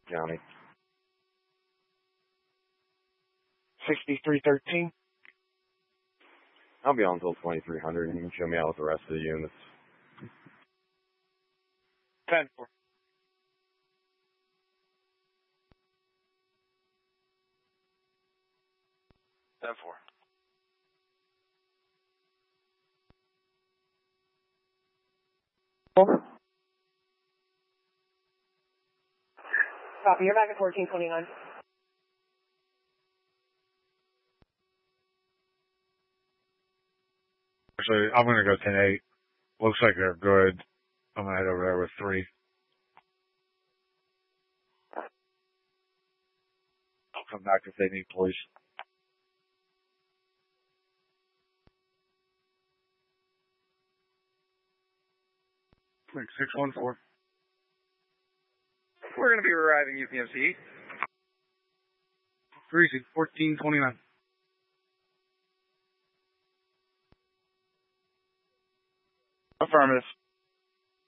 County. 6313. I'll be on until 2300, and you can show me out with the rest of the units. 10-4. 10-4. Copy, you're back at 1429. Actually, I'm going to go 10-8. Looks like they're good. I'm going to head over there with 3. I'll come back if they need police. Like 614. We're going to be arriving UPMC. Greasy, 1429. Affirmative.